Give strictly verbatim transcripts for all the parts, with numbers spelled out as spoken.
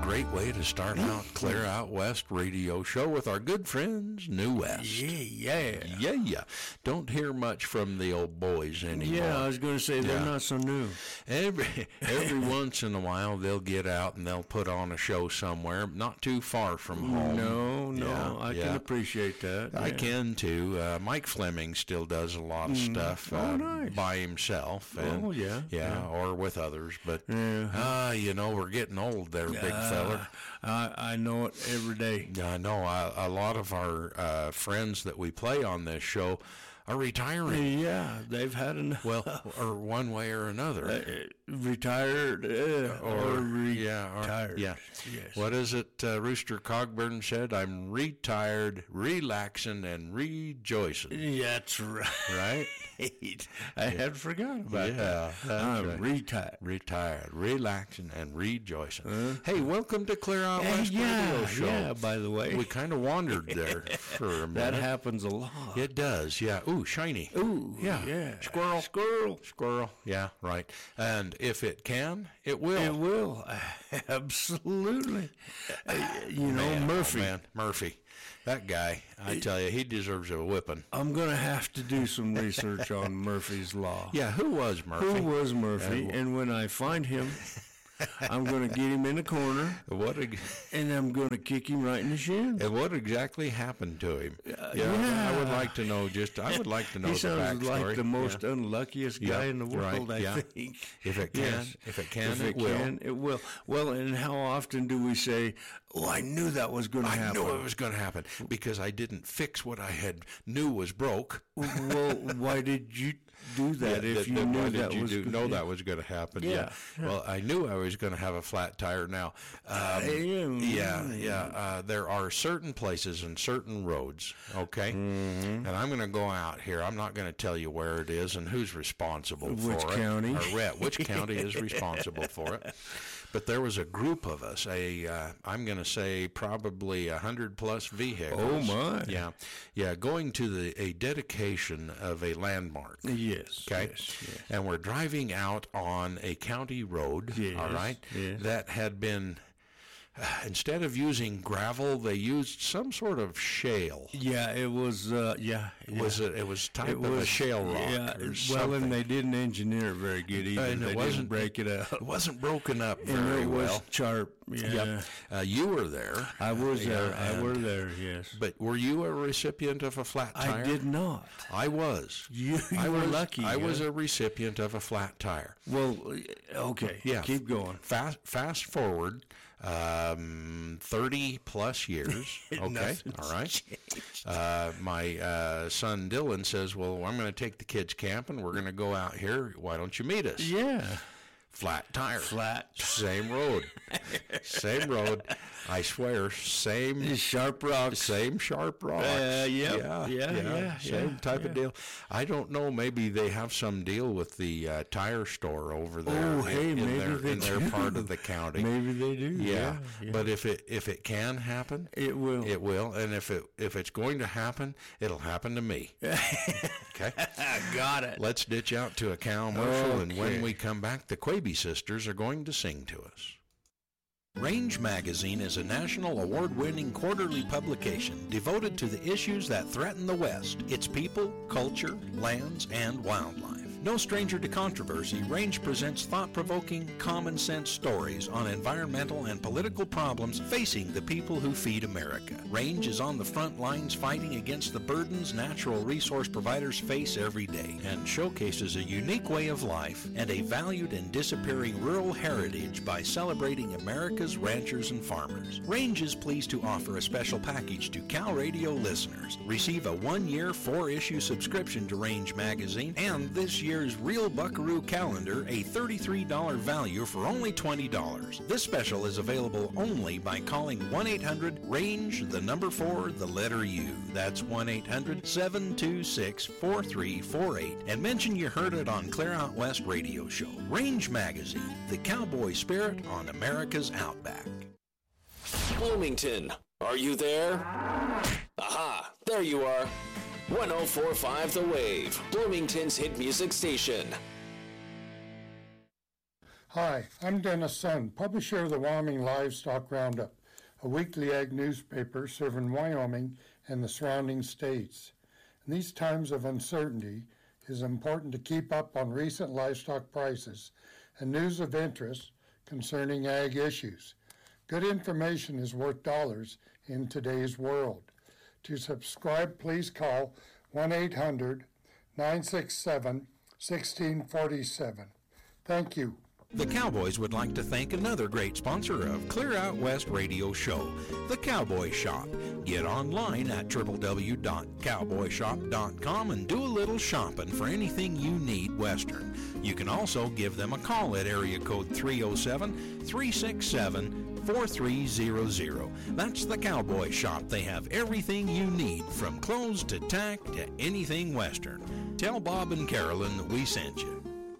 great way to start out Clear Out West radio show with our good friends, New West. Yeah, yeah. Yeah, yeah. Don't hear much from the old boys anymore. Yeah, I was going to say they're Yeah. not so new. Every every once in a while, they'll get out and they'll put on a show somewhere, not too far from home. No, no, Yeah, I yeah. can appreciate that. I yeah. can too. Uh, Mike Fleming still does a lot of stuff Oh, uh, nice. by himself. And, Oh, yeah, yeah, yeah. or with others. But Yeah. ah, you know, we're getting old there, big fella. I, I know it every day. Yeah, I know. A, a lot of our uh, friends that we play on this show are retiring. Yeah, they've had enough. Well, or one way or another. Uh, retired uh, or, yeah, or- retired. yeah. Yes. What is it? Uh, Rooster Cogburn said, "I'm retired, relaxing, and rejoicing." That's right. Right? I had forgotten about Yeah, that. that's I'm right. retired. Retired, relaxing, and rejoicing. Hey, welcome to Clear Out Hey, West yeah, Radio Show. yeah, by the way. We kind of wandered there for a minute. That happens a lot. It does, yeah. Ooh, shiny. Ooh, Yeah. yeah. Squirrel. Squirrel. Squirrel. Yeah, right. And if it can, it will. It will. Absolutely. Uh, you know, Man, Murphy. oh, man, Murphy. That guy, I tell you, he deserves a whipping. I'm going to have to do some research on Murphy's Law. Yeah, who was Murphy? Who was Murphy? Uh, and when I find him, I'm going to get him in the corner, What ex- and I'm going to kick him right in the shin. and what exactly happened to him? Uh, yeah, yeah. I would like to know. Just I would like to know He the sounds backstory. like the most Yeah. unluckiest guy Yep, in the world, right, I yeah. think. If it can, Yes. if it can, If it, it will. can, it will. Well, and how often do we say, "Oh, I knew that was going to I happen"? knew it was going to happen because I didn't fix what I had knew was broke. Well, why did you do that Yeah, if that- you that- knew why that did you was do, gonna- know that was going to happen? Yeah. Well, I knew I was going to have a flat tire. Now, um, yeah. yeah, yeah. Uh, there are certain places and certain roads. Okay, Mm-hmm. and I'm going to go out here. I'm not going to tell you where it is and who's responsible Which for it. county? Or yeah, which county is responsible for it? But there was a group of us. A uh, I'm going to say probably a hundred plus vehicles. Oh, my. Yeah, yeah. Going to the a dedication of a landmark. Yes. Okay. Yes, yes. And we're driving out on a county road, Yes, all right, yes. that had been, uh, instead of using gravel, they used some sort of shale. Yeah, it was. Uh, yeah, yeah. Was it? It was type It of a was shale rock. Yeah. or Well, something. and they didn't engineer it very good either. And it they wasn't- didn't break it out. It wasn't broken up And very it was well. sharp. Yeah. Yep. Uh, you were there. I was Yeah, there. I and- were there. Yes. But were you a recipient of a flat tire? I did not. I was. You, you I were was lucky. I huh? was a recipient of a flat tire. Well, okay. Yeah. Keep going. Fast fast forward um, thirty plus years. Okay, Nothing's all right. Uh, my uh, son Dylan says, "Well, I'm going to take the kids camping. We're going to go out here. Why don't you meet us?" Yeah. Flat tire. Flat. Same road. Same road. I swear, same Sharp rocks. same sharp rocks. Uh, yep. Yeah, Yeah, yeah, Same yeah, type yeah. of deal. I don't know. Maybe they have some deal with the uh, tire store over there. Oh, in, hey, in maybe their, they in their do. part of the county. Maybe they do. Yeah. Yeah. yeah. But if it if it can happen, it will. it will. And if it if it's going to happen, it'll happen to me. Okay. Got it. Let's ditch out to a commercial, and when Okay. we come back, the Quaby sisters are going to sing to us. Range Magazine is a national award-winning quarterly publication devoted to the issues that threaten the West, its people, culture, lands, and wildlife. No stranger to controversy, Range presents thought-provoking, common-sense stories on environmental and political problems facing the people who feed America. Range is on the front lines fighting against the burdens natural resource providers face every day and showcases a unique way of life and a valued and disappearing rural heritage by celebrating America's ranchers and farmers. Range is pleased to offer a special package to Cal Radio listeners. Receive a one-year, four-issue subscription to Range Magazine and this year's Real Buckaroo Calendar, a thirty-three dollars value for only twenty dollars. This special is available only by calling one eight hundred range, the number four, the letter U. That's one eight hundred seven two six four three four eight and mention you heard it on Clear Out West Radio Show. Range Magazine, the cowboy spirit on America's Outback. Bloomington, are you there? Aha, there you are. one oh four point five The Wave, Bloomington's hit music station. Hi, I'm Dennis Sun, publisher of the Wyoming Livestock Roundup, a weekly ag newspaper serving Wyoming and the surrounding states. In these times of uncertainty, it is important to keep up on recent livestock prices and news of interest concerning ag issues. Good information is worth dollars in today's world. To subscribe, please call one eight hundred, nine six seven, one six four seven. Thank you. The Cowboys would like to thank another great sponsor of Clear Out West Radio Show, The Cowboy Shop. Get online at w w w dot cowboy shop dot com and do a little shopping for anything you need Western. You can also give them a call at area code three oh seven, three six seven, four three zero zero. That's The Cowboy Shop. They have everything you need, from clothes to tack to anything Western. Tell Bob and Carolyn that we sent you.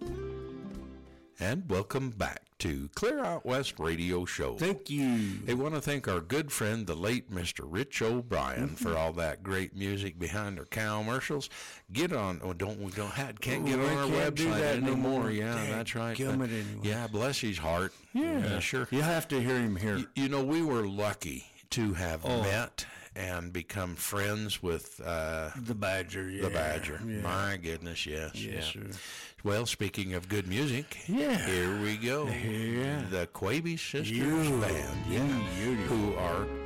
And welcome back to Clear Out West Radio Show. Thank you. I want to thank our good friend, the late Mister Rich O'Brien, mm-hmm. for all that great music behind our cow commercials. Get on, oh, don't we don't have, can't get oh, on our website anymore. No yeah, Dang, that's right. Give it anyway. Yeah, bless his heart. Yeah, yeah, sure. You have to hear him here. You, you know, we were lucky to have oh. met and become friends with uh, the Badger. Yeah. The Badger. Yeah. My goodness, yes. Yes, yeah. sir. Well, speaking of good music, yeah. here we go. Yeah. The Quaby Sisters you. Band, yeah, you. who are